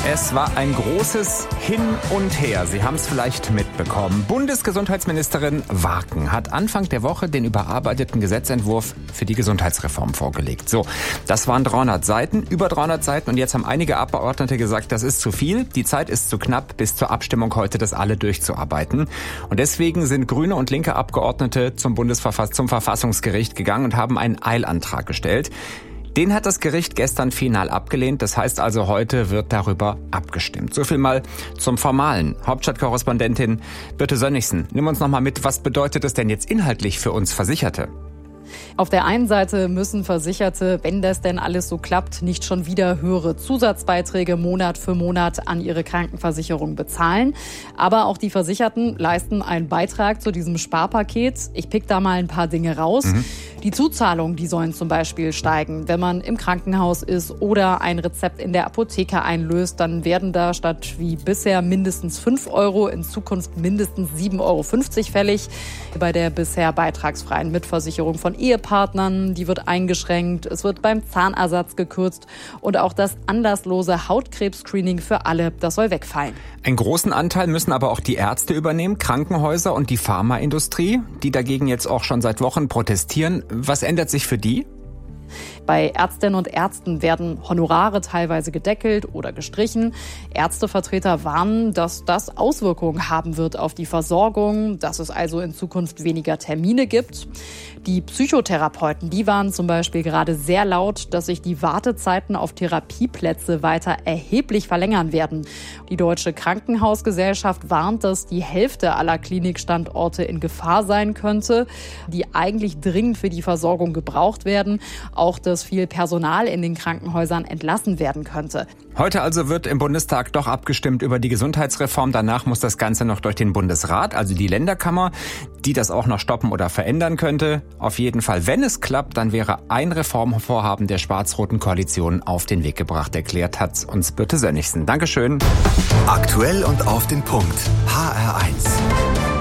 Es war ein großes Hin und Her. Sie haben es vielleicht mitbekommen. Bundesgesundheitsministerin Warken hat Anfang der Woche den überarbeiteten Gesetzentwurf für die Gesundheitsreform vorgelegt. So, das waren 300 Seiten, über 300 Seiten. Und jetzt haben einige Abgeordnete gesagt, das ist zu viel. Die Zeit ist zu knapp, bis zur Abstimmung heute das alle durchzuarbeiten. Und deswegen sind grüne und linke Abgeordnete zum Verfassungsgericht gegangen und haben einen Eilantrag gestellt. Den hat das Gericht gestern final abgelehnt. Das heißt also, heute wird darüber abgestimmt. So viel mal zum Formalen. Hauptstadtkorrespondentin Birte Sönnigsen, nimm uns noch mal mit. Was bedeutet es denn jetzt inhaltlich für uns Versicherte? Auf der einen Seite müssen Versicherte, wenn das denn alles so klappt, nicht schon wieder höhere Zusatzbeiträge Monat für Monat an ihre Krankenversicherung bezahlen. Aber auch die Versicherten leisten einen Beitrag zu diesem Sparpaket. Ich pick da mal ein paar Dinge raus. Die Zuzahlungen, die sollen zum Beispiel steigen. Wenn man im Krankenhaus ist oder ein Rezept in der Apotheke einlöst, dann werden da statt wie bisher mindestens 5 € in Zukunft mindestens 7,50 € fällig. Bei der bisher beitragsfreien Mitversicherung von Ehepartnern, die wird eingeschränkt. Es wird beim Zahnersatz gekürzt und auch das anlasslose Hautkrebs-Screening für alle, das soll wegfallen. Einen großen Anteil müssen aber auch die Ärzte übernehmen, Krankenhäuser und die Pharmaindustrie, die dagegen jetzt auch schon seit Wochen protestieren. Was ändert sich für die? Bei Ärztinnen und Ärzten werden Honorare teilweise gedeckelt oder gestrichen. Ärztevertreter warnen, dass das Auswirkungen haben wird auf die Versorgung, dass es also in Zukunft weniger Termine gibt. Die Psychotherapeuten, die waren zum Beispiel gerade sehr laut, dass sich die Wartezeiten auf Therapieplätze weiter erheblich verlängern werden. Die Deutsche Krankenhausgesellschaft warnt, dass die Hälfte aller Klinikstandorte in Gefahr sein könnte, die eigentlich dringend für die Versorgung gebraucht werden. Auch dass viel Personal in den Krankenhäusern entlassen werden könnte. Heute also wird im Bundestag doch abgestimmt über die Gesundheitsreform. Danach muss das Ganze noch durch den Bundesrat, also die Länderkammer, die das auch noch stoppen oder verändern könnte. Auf jeden Fall, wenn es klappt, dann wäre ein Reformvorhaben der schwarz-roten Koalition auf den Weg gebracht. Erklärt hat uns Birte Sönnigsen. Dankeschön. Aktuell und auf den Punkt. HR1.